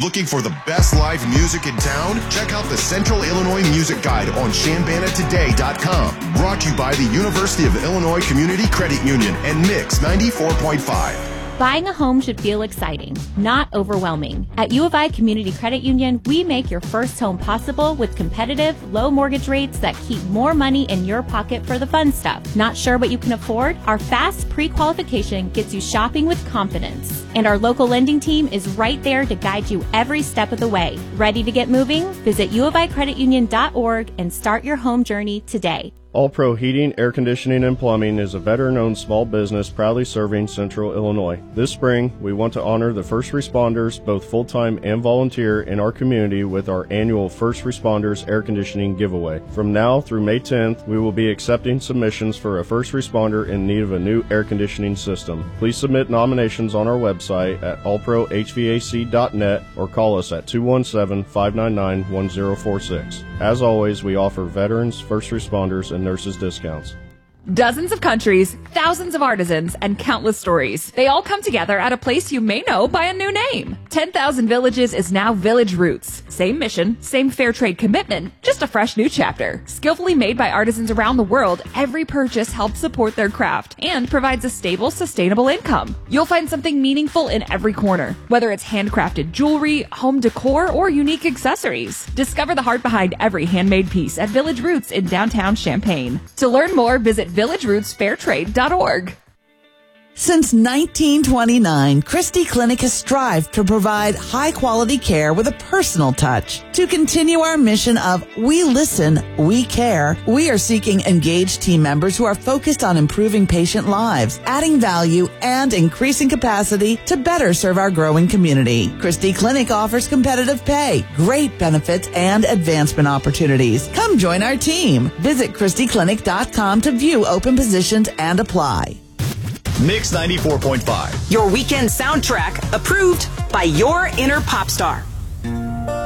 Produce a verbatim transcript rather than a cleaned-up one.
Looking for the best live music in town? Check out the Central Illinois Music Guide on Chambana Today dot com. Brought to you by the University of Illinois Community Credit Union and Mix ninety-four point five. Buying a home should feel exciting, not overwhelming. At U of I Community Credit Union, we make your first home possible with competitive, low mortgage rates that keep more money in your pocket for the fun stuff. Not sure what you can afford? Our fast pre-qualification gets you shopping with confidence. And our local lending team is right there to guide you every step of the way. Ready to get moving? Visit U of I credit union dot org and start your home journey today. All Pro Heating, Air Conditioning, and Plumbing is a veteran-owned small business proudly serving Central Illinois. This spring, we want to honor the first responders, both full-time and volunteer, in our community with our annual First Responders Air Conditioning Giveaway. From now through May tenth, we will be accepting submissions for a first responder in need of a new air conditioning system. Please submit nominations on our website at all pro h v a c dot net or call us at two one seven, five nine nine, one zero four six. As always, we offer veterans, first responders, and nurses discounts. Dozens of countries, thousands of artisans, and countless stories. They all come together at a place you may know by a new name. ten thousand Villages is now Village Roots. Same mission, same fair trade commitment, just a fresh new chapter. Skillfully made by artisans around the world, every purchase helps support their craft and provides a stable, sustainable income. You'll find something meaningful in every corner, whether it's handcrafted jewelry, home decor, or unique accessories. Discover the heart behind every handmade piece at Village Roots in downtown Champaign. To learn more, visit village roots fair trade dot org. Since nineteen twenty-nine, Christie Clinic has strived to provide high-quality care with a personal touch. To continue our mission of we listen, we care, we are seeking engaged team members who are focused on improving patient lives, adding value, and increasing capacity to better serve our growing community. Christie Clinic offers competitive pay, great benefits, and advancement opportunities. Come join our team. Visit christie clinic dot com to view open positions and apply. Mix ninety-four point five. Your weekend soundtrack approved by your inner pop star.